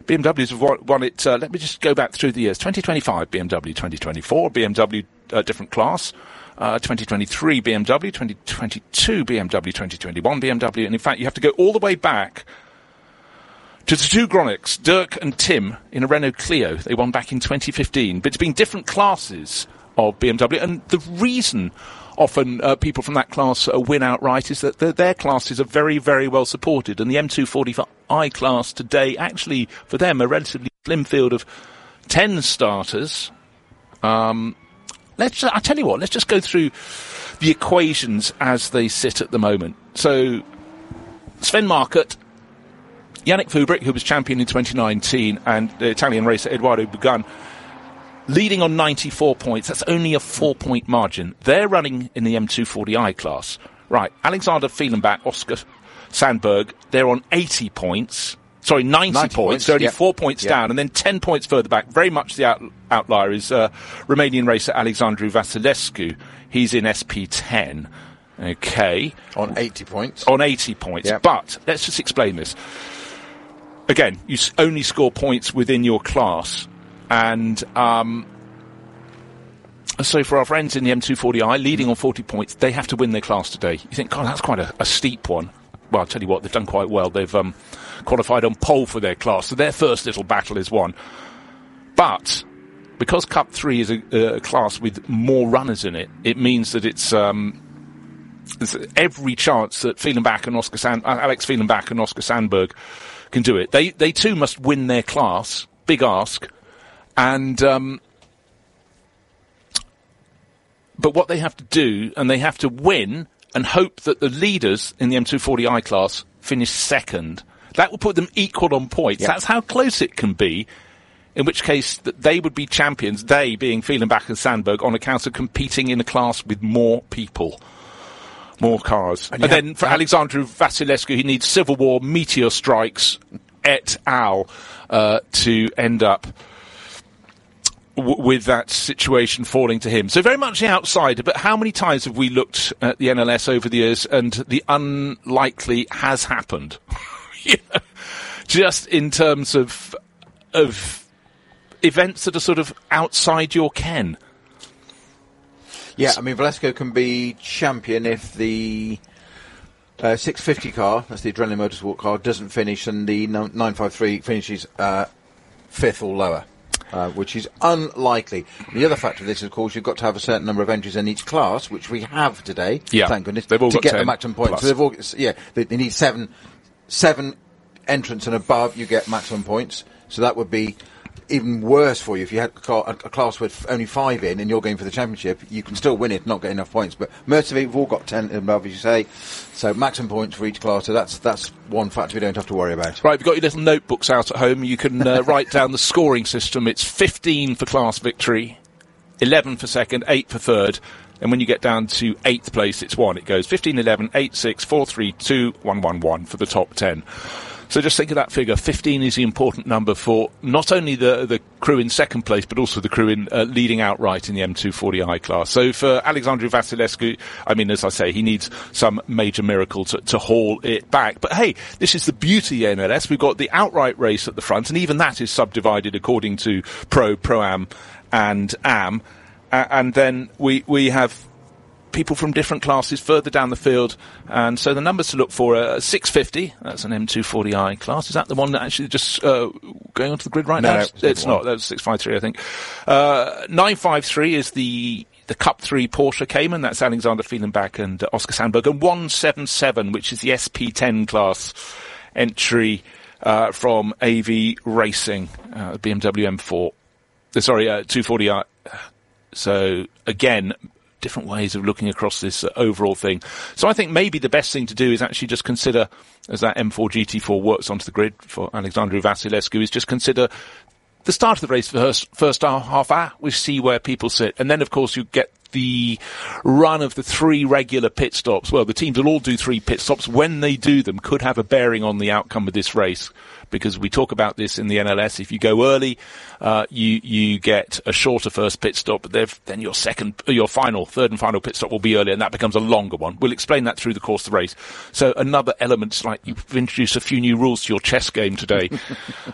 BMWs have won it, let me just go back through the years. 2025 BMW, 2024 BMW, different class. 2023 BMW, 2022 BMW, 2021 BMW, and in fact you have to go all the way back to the two Gronics, Dirk and Tim, in a Renault Clio. They won back in 2015, but it's been different classes of BMW, and the reason often people from that class win outright is that their classes are very, very well supported, and the M240i class today, actually, for them, a relatively slim field of 10 starters. I tell you what, let's just go through the equations as they sit at the moment. So, Sven Markert, Yannick Fubrick, who was champion in 2019, and the Italian racer Edoardo Bugan, leading on 94 points. That's only a 4-point margin. They're running in the M240i class. Right, Alexander Fehlenbach, Oscar Sandberg, they're on 80 points. Sorry, 90 points. They're only 4 points down, and then 10 points further back. Very much the outlier is Romanian racer Alexandru Vasilescu. He's in SP10. Okay. On 80 points. On 80 points. Yep. But let's just explain this. Again, you only score points within your class. And so for our friends in the M240i, leading on 40 points, they have to win their class today. You think, God, that's quite a steep one. Well, I'll tell you what, they've done quite well. They've qualified on pole for their class, so their first little battle is won. But because Cup 3 is a class with more runners in it, it means that there's every chance that Alex Fehlenbach and Oscar Sandberg can do it. They too must win their class. Big ask. And but what they have to do, and they have to win and hope that the leaders in the M240i class finish second. That will put them equal on points. Yep. That's how close it can be, in which case that they would be champions, they being Fehlenbach and Sandberg, on account of competing in a class with more people, more cars. And then for Alexandru Vasilescu, he needs Civil War, meteor strikes, et al. To end up with that situation falling to him. So very much the outsider, but how many times have we looked at the NLS over the years and the unlikely has happened? You know, just in terms of events that are sort of outside your ken. Yeah, I mean, Valesco can be champion if the 650 car, that's the Adrenaline Motorsport car, doesn't finish, and the 953 finishes fifth or lower. Which is unlikely. The other factor of this, of course, you've got to have a certain number of entries in each class, which we have today. Yeah. Thank goodness. They've all to got get 10 the maximum points. plus. So they've all, they need seven entrants and above, you get maximum points. So that would be even worse for you if you had a class with only 5 in and you're going for the championship. You can still win it, not get enough points. But most of it, we've all got 10 and above, as you say. So maximum points for each class. So that's one factor we don't have to worry about. Right, you've got your little notebooks out at home. You can write down the scoring system. It's 15 for class victory, 11 for second, 8 for third. And when you get down to 8th place, it's 1. It goes 15, 11, 8, 6, 4, 3, 2, 1, 1, 1 for the top 10. So just think of that figure. 15 is the important number for not only the crew in second place, but also the crew in leading outright in the M240i class. So for Alexandru Vasilescu, I mean, as I say, he needs some major miracle to haul it back. But hey, this is the beauty of NLS. We've got the outright race at the front, and even that is subdivided according to Pro-Am, and Am. And then we have people from different classes further down the field, and so the numbers to look for are 650, that's an M240i class. Is that the one that actually just going onto the grid right now? No, it's not. That's 653, I think. 953 is the Cup 3 Porsche Cayman. That's Alexander Fehlenbach and Oscar Sandberg. And 177, which is the SP10 class entry from AV Racing, BMW M4. 240i. So again, different ways of looking across this overall thing. So I think maybe the best thing to do is actually just consider, as that M4 GT4 works onto the grid for Alexandru Vasilescu, is just consider the start of the race for the first half hour. We see where people sit. And then, of course, you get the run of the 3 regular pit stops. Well, the teams will all do 3 pit stops. When they do them, could have a bearing on the outcome of this race, because we talk about this in the NLS. If you go early, you get a shorter first pit stop, but then your third and final pit stop will be earlier, and that becomes a longer one. We'll explain that through the course of the race. So another element, like you've introduced a few new rules to your chess game today.